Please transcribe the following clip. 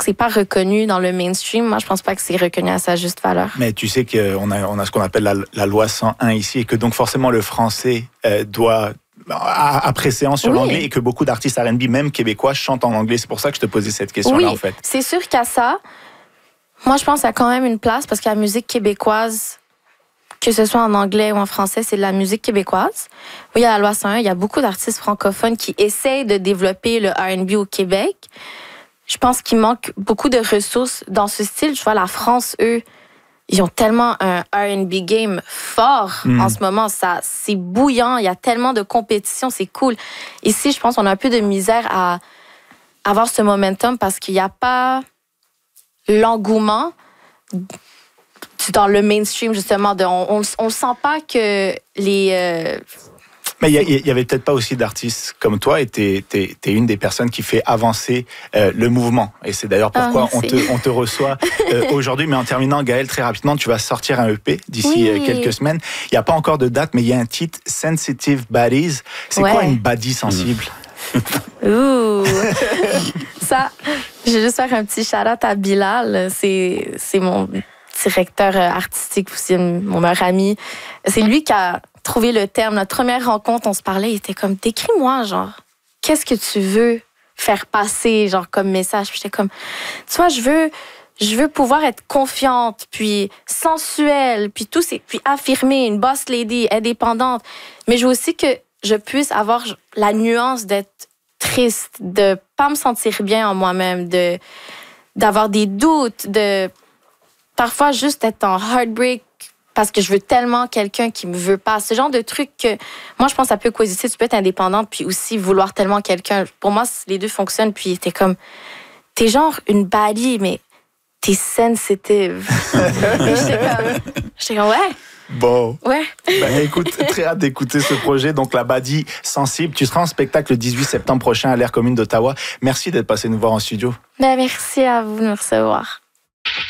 c'est pas reconnu dans le mainstream. Moi, je pense pas que c'est reconnu à sa juste valeur. Mais tu sais qu'on a ce qu'on appelle la loi 101 ici, et que donc forcément le français doit a préséance sur l'anglais, et que beaucoup d'artistes R&B, même québécois, chantent en anglais. C'est pour ça que je te posais cette question-là, en fait. C'est sûr qu'à ça, moi, je pense qu'il y a quand même une place, parce que la musique québécoise, que ce soit en anglais ou en français, c'est de la musique québécoise. Oui, il y a la loi 101, il y a beaucoup d'artistes francophones qui essayent de développer le R&B au Québec. Je pense qu'il manque beaucoup de ressources dans ce style. Je vois la France, eux, ils ont tellement un R&B game fort en ce moment. C'est bouillant, il y a tellement de compétition, c'est cool. Ici, je pense qu'on a un peu de misère à avoir ce momentum parce qu'il n'y a pas l'engouement dans le mainstream, justement. On ne sent pas que les... Mais il y avait peut-être pas aussi d'artistes comme toi, et t'es une des personnes qui fait avancer le mouvement. Et c'est d'ailleurs pourquoi on te reçoit aujourd'hui. Mais en terminant, Gaëlle, très rapidement, tu vas sortir un EP d'ici quelques semaines. Il n'y a pas encore de date, mais il y a un titre, Sensitive Bodies. C'est quoi une body sensible? Ouh! Ça, je vais juste faire un petit shout-out à Bilal. C'est mon directeur artistique aussi, mon meilleur ami. C'est lui qui a trouvé le terme. Notre première rencontre, on se parlait, il était comme, décris-moi, genre, qu'est-ce que tu veux faire passer, genre, comme message? Puis j'étais comme, tu vois, je veux pouvoir être confiante, puis sensuelle, puis tout, puis affirmer, une boss lady, indépendante. Mais je veux aussi que je puisse avoir la nuance d'être triste, de pas me sentir bien en moi-même, d'avoir des doutes, de parfois juste être en heartbreak parce que je veux tellement quelqu'un qui me veut pas. Ce genre de truc que moi, je pense que ça peut coexister. Tu peux être indépendante puis aussi vouloir tellement quelqu'un. Pour moi, les deux fonctionnent. Puis t'es genre une baddie, mais t'es sensitive. J'étais comme, ouais. Bon. Ouais. Ben, écoute, très hâte d'écouter ce projet. Donc, la Badi Sensible. Tu seras en spectacle le 18 septembre prochain à l'Air Commune d'Ottawa. Merci d'être passé nous voir en studio. Ben, merci à vous de me recevoir.